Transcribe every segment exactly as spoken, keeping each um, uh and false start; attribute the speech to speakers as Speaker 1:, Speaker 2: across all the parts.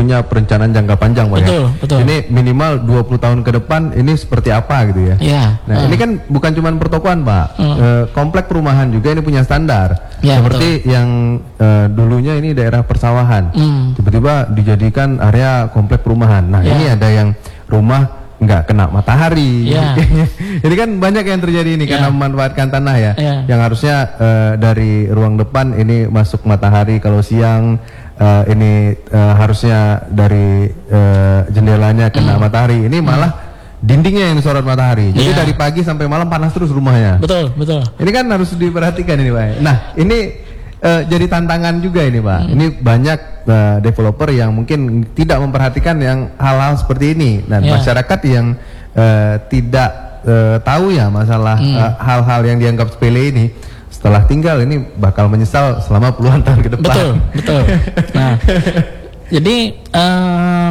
Speaker 1: punya perencanaan jangka panjang, Pak.
Speaker 2: Betul,
Speaker 1: ya.
Speaker 2: betul.
Speaker 1: Ini minimal dua puluh tahun ke depan ini seperti apa gitu ya.
Speaker 2: Ya.
Speaker 1: Nah,
Speaker 2: uh.
Speaker 1: ini kan bukan cuma pertokoan, Pak.
Speaker 2: Uh.
Speaker 1: E, komplek perumahan juga ini punya standar.
Speaker 2: Ya,
Speaker 1: seperti
Speaker 2: betul.
Speaker 1: yang e, dulunya ini daerah persawahan.
Speaker 2: Hmm.
Speaker 1: Tiba-tiba dijadikan area komplek perumahan. Nah,
Speaker 2: Ya.
Speaker 1: ini ada yang rumah nggak kena matahari.
Speaker 2: Ya.
Speaker 1: Ini kan banyak yang terjadi ini
Speaker 2: Ya.
Speaker 1: karena memanfaatkan tanah ya.
Speaker 2: Ya.
Speaker 1: Yang harusnya uh, dari ruang depan ini masuk matahari kalau siang, uh, ini uh, harusnya dari uh, jendelanya kena
Speaker 2: hmm.
Speaker 1: matahari. Ini malah hmm. dindingnya yang disorot matahari. Jadi
Speaker 2: Ya.
Speaker 1: dari pagi sampai malam panas terus rumahnya.
Speaker 2: Betul, betul.
Speaker 1: Ini kan harus diperhatikan ini, Pak. Nah, ini uh, jadi tantangan juga ini, Pak. Hmm. Ini banyak uh, developer yang mungkin tidak memperhatikan yang hal-hal seperti ini, dan
Speaker 2: Ya.
Speaker 1: masyarakat yang uh, tidak uh, tahu ya masalah
Speaker 2: hmm.
Speaker 1: uh, hal-hal yang dianggap sepele ini, setelah tinggal ini bakal menyesal selama puluhan tahun ke depan.
Speaker 2: Betul, betul. Nah, jadi uh,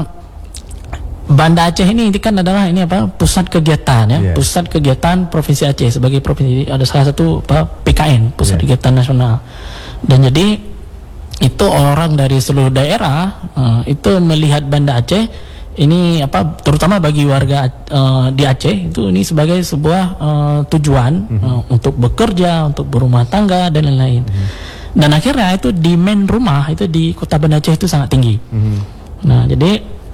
Speaker 2: Banda Aceh ini kan adalah ini apa, pusat kegiatan ya,
Speaker 1: yeah.
Speaker 2: pusat kegiatan Provinsi Aceh sebagai provinsi, ada salah satu apa, P K N, pusat yeah. kegiatan nasional. Dan jadi itu orang dari seluruh daerah uh, itu melihat Banda Aceh ini apa, terutama bagi warga uh, di Aceh itu ini sebagai sebuah uh, tujuan mm-hmm. uh, untuk bekerja, untuk berumah tangga dan lain-lain. Mm-hmm. Dan akhirnya itu demand rumah itu di Kota Banda Aceh itu sangat tinggi. Mm-hmm. Nah, jadi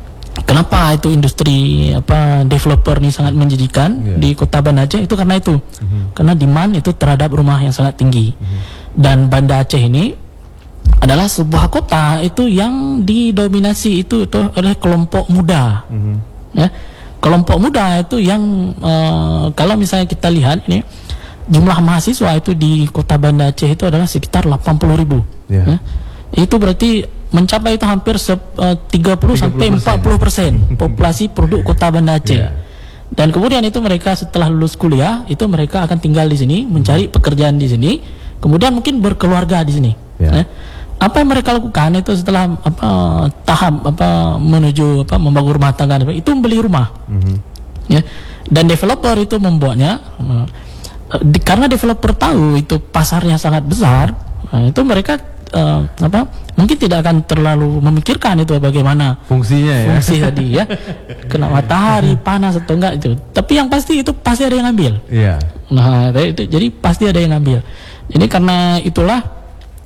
Speaker 2: kenapa itu industri apa developer ini sangat menjanjikan yeah. di Kota Banda Aceh itu karena itu. Mm-hmm. Karena demand itu terhadap rumah yang sangat tinggi. Mm-hmm. Dan Banda Aceh ini adalah sebuah kota itu yang didominasi itu, itu oleh kelompok muda. Mm-hmm. Ya, kelompok muda itu yang uh, kalau misalnya kita lihat ini jumlah mahasiswa itu di Kota Banda Aceh itu adalah sekitar delapan puluh ribu. Yeah. Ya. Itu berarti mencapai itu hampir uh, tiga puluh sampai empat puluh persen populasi penduduk Kota Banda Aceh. Yeah. Dan kemudian itu mereka setelah lulus kuliah itu mereka akan tinggal di sini, mencari pekerjaan di sini, kemudian mungkin berkeluarga di sini. Yeah. Ya. Apa yang mereka lakukan itu setelah apa tahap apa menuju apa membangun rumah tangga itu membeli rumah. Mm-hmm. Ya. Dan developer itu membuatnya uh, di, karena developer tahu itu pasarnya sangat besar, nah, itu mereka uh, apa mungkin tidak akan terlalu memikirkan itu bagaimana
Speaker 1: fungsinya ya.
Speaker 2: Fungsi tadi ya. Kena matahari, panas atau enggak itu. Tapi yang pasti itu pasti ada yang ambil.
Speaker 1: Iya.
Speaker 2: Nah, itu, jadi pasti ada yang ambil. Jadi karena itulah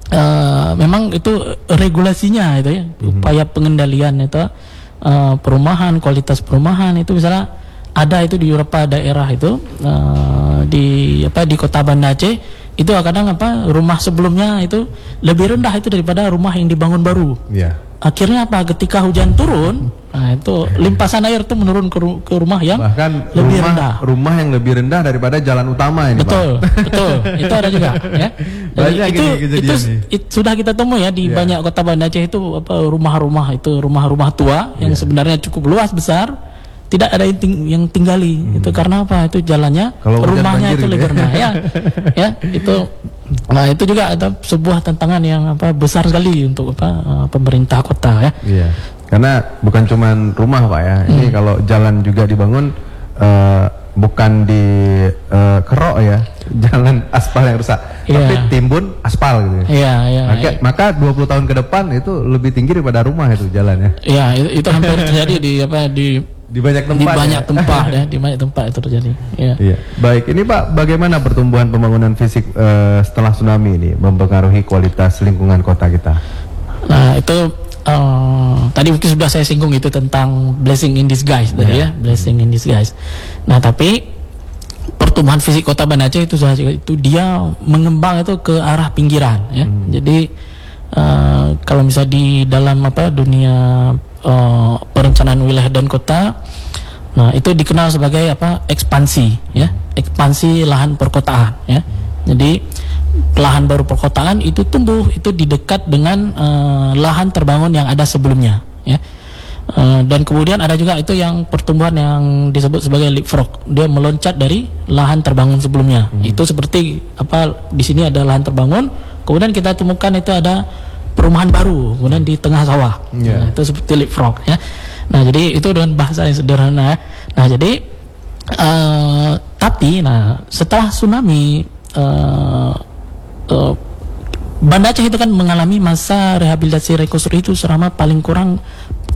Speaker 2: Uh, memang itu regulasinya itu ya, mm-hmm. upaya pengendalian itu uh, perumahan, kualitas perumahan itu misalnya ada itu di beberapa daerah itu uh, di apa di Kota Banda Aceh itu kadang apa rumah sebelumnya itu lebih rendah itu daripada rumah yang dibangun baru. Yeah. Akhirnya apa ketika hujan turun, nah itu limpasan air itu menurun ke, ru- ke rumah yang
Speaker 1: bahkan
Speaker 2: lebih
Speaker 1: rumah,
Speaker 2: rendah.
Speaker 1: Rumah yang lebih rendah daripada jalan utama ini,
Speaker 2: betul, Pak. Betul, itu ada juga ya.
Speaker 1: Banyak
Speaker 2: itu
Speaker 1: ini
Speaker 2: itu, itu sudah kita temui ya di yeah. banyak kota Banda Aceh itu apa rumah-rumah itu rumah-rumah tua yang yeah. sebenarnya cukup luas besar, tidak ada yang, ting- yang tinggali. Hmm. Itu karena apa? Itu jalannya, kalau rumahnya itu
Speaker 1: gitu
Speaker 2: lebih rendah ya. Ya, itu nah itu juga ada sebuah tantangan yang apa besar sekali untuk apa uh, pemerintah kota ya.
Speaker 1: Iya. Karena bukan cuma rumah, Pak ya. Hmm. Ini kalau jalan juga dibangun uh, bukan di uh, kerok ya, jalan aspal yang rusak, yeah. tapi timbun aspal gitu.
Speaker 2: Iya, yeah, iya.
Speaker 1: Yeah, maka, yeah. maka dua puluh tahun ke depan itu lebih tinggi daripada rumah itu jalannya.
Speaker 2: Iya, yeah, itu, itu hampir terjadi di apa di
Speaker 1: di banyak tempat.
Speaker 2: Di banyak
Speaker 1: ya?
Speaker 2: tempat ya, di banyak tempat itu terjadi. Iya.
Speaker 1: Iya. Baik, ini Pak, bagaimana pertumbuhan pembangunan fisik uh, setelah tsunami ini mempengaruhi kualitas lingkungan kota kita?
Speaker 2: Nah, itu uh, tadi mungkin sudah saya singgung itu tentang blessing in disguise tadi yeah. ya, blessing in disguise. Nah, tapi pertumbuhan fisik kota Banda Aceh itu itu dia mengembang itu ke arah pinggiran ya. Hmm. Jadi uh, kalau misalnya di dalam apa dunia uh, perencanaan wilayah dan kota, nah itu dikenal sebagai apa ekspansi ya, ekspansi lahan perkotaan ya. Jadi lahan baru perkotaan itu tumbuh itu di dekat dengan uh, lahan terbangun yang ada sebelumnya ya. Uh, dan kemudian ada juga itu yang pertumbuhan yang disebut sebagai leapfrog, dia meloncat dari lahan terbangun sebelumnya. Hmm. Itu seperti apa di sini ada lahan terbangun, kemudian kita temukan itu ada perumahan baru, kemudian di tengah sawah. Yeah. Nah, itu seperti leapfrog ya. Nah, jadi itu dengan bahasa yang sederhana. Nah, jadi uh, tapi nah setelah tsunami uh, uh, Banda Aceh itu kan mengalami masa rehabilitasi rekonstruksi itu selama paling kurang